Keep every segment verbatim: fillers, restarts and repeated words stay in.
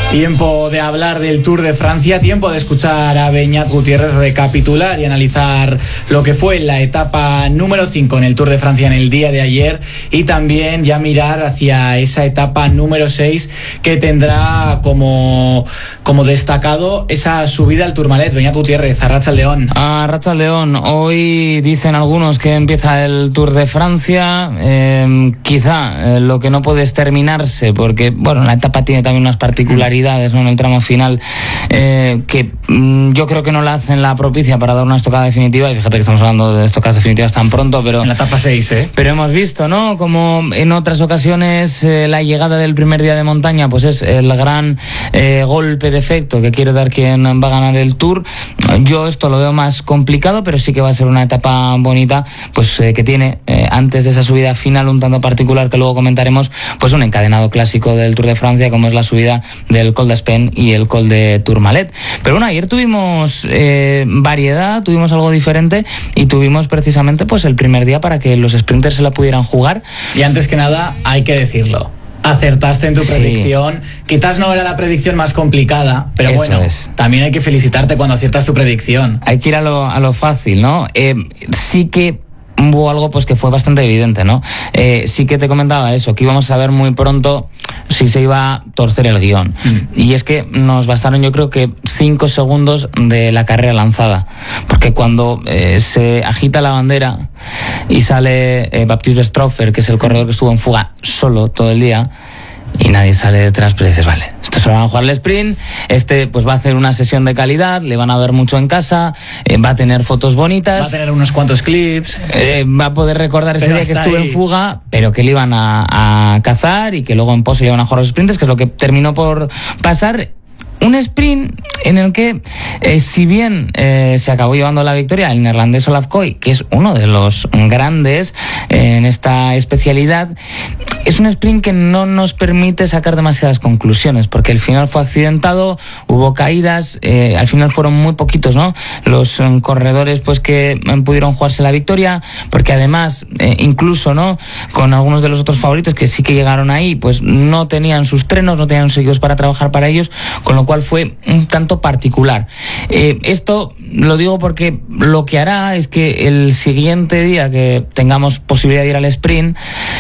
Tiempo de hablar del Tour de Francia, tiempo de escuchar a Beñat Gutiérrez recapitular y analizar lo que fue la etapa número cinco en el Tour de Francia en el día de ayer, y también ya mirar hacia esa etapa número seis que tendrá como, como destacado esa subida al Tourmalet. Beñat Gutiérrez, Arratsaldeon. Arratsaldeon, hoy dicen algunos que empieza el Tour de Francia, eh, quizá eh, lo que no puede es terminarse, porque bueno, la etapa tiene también unas particularidades, ¿no?, en el tramo final, eh, que mm, yo creo que no la hacen la propicia para dar una estocada definitiva. Y fíjate que estamos hablando de estocadas definitivas tan pronto, pero en la etapa seis, ¿eh? Pero hemos visto, ¿no?, como en otras ocasiones eh, la llegada del primer día de montaña pues es el gran eh, golpe de efecto que quiere dar quien va a ganar el Tour. Yo esto lo veo más complicado, pero sí que va a ser una etapa bonita, pues eh, que tiene eh, antes de esa subida final un tanto particular que luego comentaremos, pues un encadenado clásico del Tour de Francia, como es la subida del Col d'Aspén y el Col de Tourmalet. Pero bueno, ayer tuvimos eh, variedad, tuvimos algo diferente y tuvimos precisamente pues el primer día para que los sprinters se la pudieran jugar. Y antes que nada, hay que decirlo, acertaste en tu predicción. Sí. Quizás no era la predicción más complicada, pero Eso bueno, es. También hay que felicitarte cuando aciertas tu predicción. Hay que ir a lo, a lo fácil, ¿no? Eh, sí que hubo algo pues que fue bastante evidente, ¿no? Eh, sí que te comentaba eso, que íbamos a ver muy pronto si se iba a torcer el guión. Mm. Y es que nos bastaron, yo creo que cinco segundos de la carrera lanzada, porque cuando eh, se agita la bandera y sale eh, Baptiste Westroffer, que es el corredor que estuvo en fuga solo todo el día, y nadie sale detrás, pero dices, vale, estos se van a jugar el sprint, este pues va a hacer una sesión de calidad, le van a ver mucho en casa, eh, va a tener fotos bonitas, va a tener unos cuantos clips, eh, va a poder recordar ese pero día que estuvo ahí. en fuga, pero que le iban a, a cazar y que luego en pos le iban a jugar los sprints, que es lo que terminó por pasar. Un sprint en el que, eh, si bien eh, se acabó llevando la victoria el neerlandés Olaf Koy, que es uno de los grandes eh, en esta especialidad, es un sprint que no nos permite sacar demasiadas conclusiones, porque el final fue accidentado, hubo caídas, eh, al final fueron muy poquitos, ¿no?, los um, corredores pues que eh, pudieron jugarse la victoria, porque además, eh, incluso, ¿no?, con algunos de los otros favoritos que sí que llegaron ahí, pues no tenían sus trenos, no tenían sus equipos para trabajar para ellos, con lo cual fue un tanto particular. Eh, esto lo digo porque lo que hará es que el siguiente día que tengamos posibilidad de ir al sprint,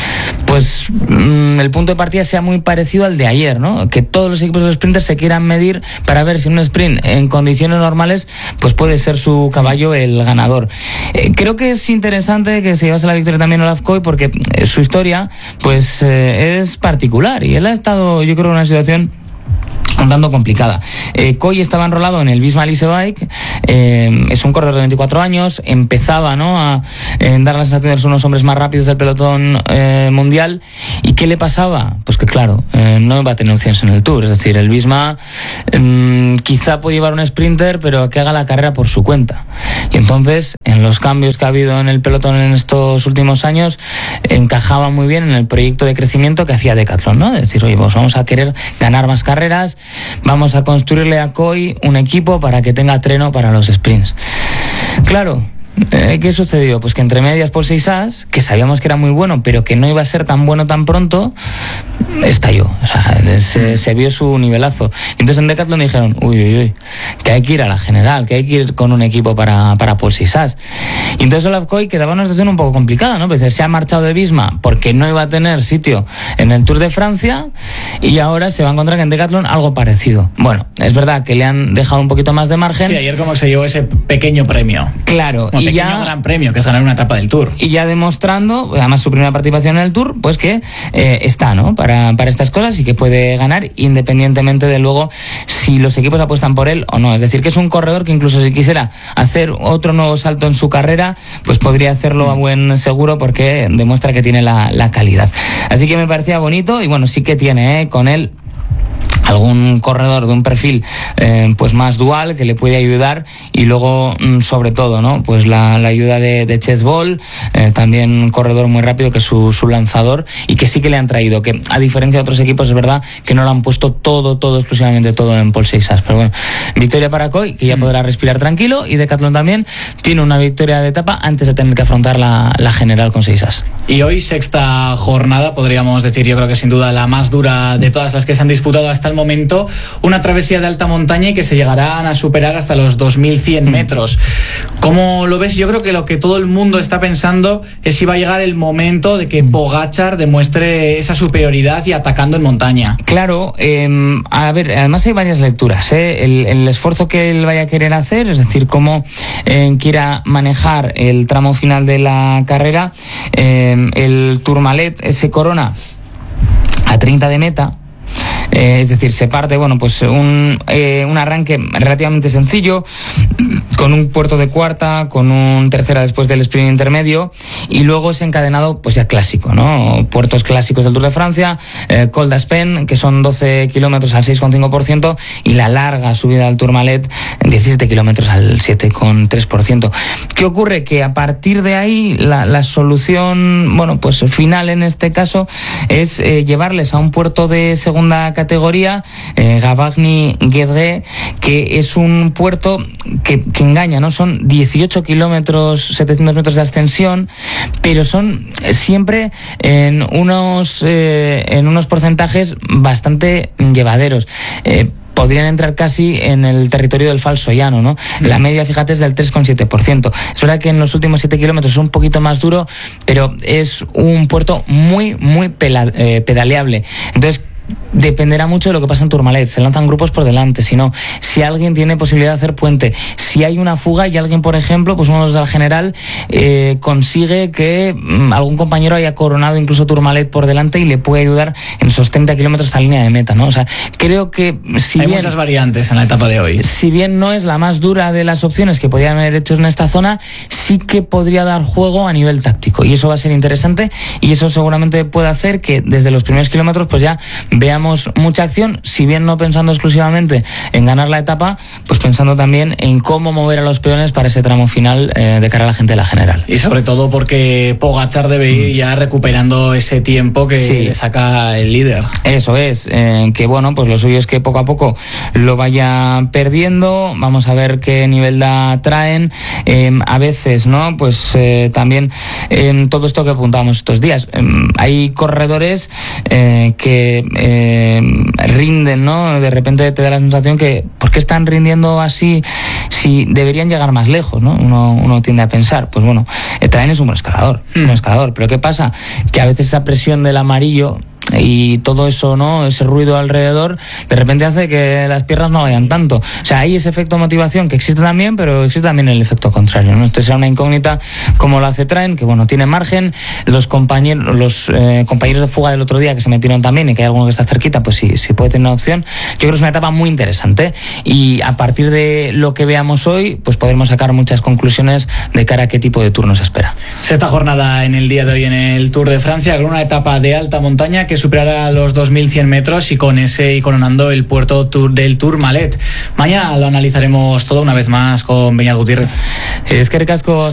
pues mmm, el punto de partida sea muy parecido al de ayer, ¿no? Que todos los equipos de sprinters se quieran medir para ver si un sprint en condiciones normales pues puede ser su caballo el ganador. Eh, creo que es interesante que se llevase la victoria también Olaf Koy, porque eh, su historia pues eh, es particular y él ha estado, yo creo, en una situación un tanto complicada. Eh, Koy estaba enrolado en el Visma Lease Bike, eh, es un corredor de veinticuatro años, empezaba, ¿no?, a eh, dar la sensación de ser unos hombres más rápidos del pelotón eh, mundial. ¿Y qué le pasaba? Pues que claro, eh, no iba a tener opciones en el Tour, es decir, el Visma eh, quizá puede llevar un sprinter, pero que haga la carrera por su cuenta. Y entonces, en los cambios que ha habido en el pelotón en estos últimos años, encajaba muy bien en el proyecto de crecimiento que hacía Decathlon, ¿no? Es decir, oye, pues vamos a querer ganar más carreras, vamos a construirle a Koy un equipo para que tenga treno para los sprints. Claro, eh, ¿qué sucedió? Pues que entre medias por seis As, que sabíamos que era muy bueno, pero que no iba a ser tan bueno tan pronto, estalló. O sea, se, se vio su nivelazo. Y entonces en Decathlon dijeron, uy, uy, uy, que hay que ir a la general, que hay que ir con un equipo para, para por seis As. Y entonces Olaf Koy quedaba una situación un poco complicada, ¿no? Pues se ha marchado de Visma porque no iba a tener sitio en el Tour de Francia, y ahora se va a encontrar que en Decathlon algo parecido. Bueno, es verdad que le han dejado un poquito más de margen. Sí, ayer como se llevó ese pequeño premio. Claro. Un y pequeño ya, gran premio, que es ganar una etapa del Tour. Y ya demostrando, además su primera participación en el Tour, pues que eh, está, ¿no?, para, para estas cosas y que puede ganar independientemente de luego si los equipos apuestan por él o no. Es decir, que es un corredor que incluso si quisiera hacer otro nuevo salto en su carrera, pues podría hacerlo a buen seguro, porque demuestra que tiene la, la calidad. Así que me parecía bonito, y bueno, sí que tiene eh, con él algún corredor de un perfil eh, pues más dual que le puede ayudar, y luego mm, sobre todo, ¿no?, pues la, la ayuda de, de Chess Ball, eh, también un corredor muy rápido que es su, su lanzador, y que sí que le han traído, que a diferencia de otros equipos es verdad que no lo han puesto todo, todo, exclusivamente todo en Paul seis As, pero bueno, victoria para Koy, que ya podrá respirar tranquilo, y Decathlon también tiene una victoria de etapa antes de tener que afrontar la, la general con seis As. Y hoy sexta jornada, podríamos decir, yo creo que sin duda la más dura de todas las que se han disputado hasta el momento, una travesía de alta montaña y que se llegarán a superar hasta los dos mil cien metros. ¿Cómo lo ves? Yo creo que lo que todo el mundo está pensando es si va a llegar el momento de que Pogačar demuestre esa superioridad y atacando en montaña. Claro, eh, a ver, además hay varias lecturas, ¿eh? el, el esfuerzo que él vaya a querer hacer, es decir, cómo eh, quiera manejar el tramo final de la carrera. eh, El Tourmalet se corona a treinta de meta. Eh, es decir, se parte, bueno, pues un, eh, un arranque relativamente sencillo, con un puerto de cuarta, con un tercera después del sprint intermedio, y luego es encadenado, pues ya clásico, ¿no? Puertos clásicos del Tour de Francia, eh, Col d'Aspen, que son doce kilómetros al seis coma cinco por ciento, y la larga subida al Tourmalet, diecisiete kilómetros al siete coma tres por ciento. ¿Qué ocurre? Que a partir de ahí, la, la solución, bueno, pues final en este caso, es eh, llevarles a un puerto de segunda categoría, eh, Gavagny-Guédré, que es un puerto que, que engaña, ¿no? Son dieciocho kilómetros, setecientos metros de ascensión, pero son siempre en unos, eh, en unos porcentajes bastante llevaderos. Eh, podrían entrar casi en el territorio del falso llano, ¿no? La media, fíjate, es del tres coma siete por ciento. Es verdad que en los últimos siete kilómetros es un poquito más duro, pero es un puerto muy, muy pela, eh, pedaleable. Entonces, dependerá mucho de lo que pasa en Tourmalet. Se lanzan grupos por delante, si no, si alguien tiene posibilidad de hacer puente, si hay una fuga y alguien, por ejemplo, pues uno de los del general eh, consigue que mmm, algún compañero haya coronado incluso Tourmalet por delante y le puede ayudar en esos treinta kilómetros hasta la línea de meta, ¿no? O sea, creo que si hay bien, muchas variantes en la etapa de hoy. Si bien no es la más dura de las opciones que podían haber hecho en esta zona, sí que podría dar juego a nivel táctico, y eso va a ser interesante, y eso seguramente puede hacer que desde los primeros kilómetros pues ya veamos mucha acción, si bien no pensando exclusivamente en ganar la etapa, pues pensando también en cómo mover a los peones para ese tramo final eh, de cara a la gente de la general. Y sobre todo porque Pogačar debe ir mm. ya recuperando ese tiempo que sí. le saca el líder. Eso es, eh, que bueno, pues lo suyo es que poco a poco lo vaya perdiendo. Vamos a ver qué nivel da traen. Eh, a veces, ¿no? Pues eh, también en eh, todo esto que apuntamos estos días, eh, hay corredores eh, que eh, rinden, ¿no? De repente te da la sensación que ¿por qué están rindiendo así si deberían llegar más lejos, ¿no? Uno, uno tiende a pensar, pues bueno, Traen es un buen escalador, es un buen escalador, pero ¿qué pasa? Que a veces esa presión del amarillo y todo eso, ¿no? Ese ruido alrededor, de repente hace que las piernas no vayan tanto. O sea, hay ese efecto motivación que existe también, pero existe también el efecto contrario, ¿no? Esto será una incógnita como lo hace Traen, que bueno, tiene margen. Los compañeros, los eh, compañeros de fuga del otro día que se metieron también, y que hay alguno que está cerquita, pues sí, sí puede tener una opción. Yo creo que es una etapa muy interesante, y a partir de lo que veamos hoy, pues podremos sacar muchas conclusiones de cara a qué tipo de tour nos espera. Sexta jornada en el día de hoy en el Tour de Francia, con una etapa de alta montaña que superará los dos mil cien metros, y con ese y coronando el puerto tour del Tourmalet. Mañana lo analizaremos todo una vez más con Beñat Gutiérrez. Es que recasco.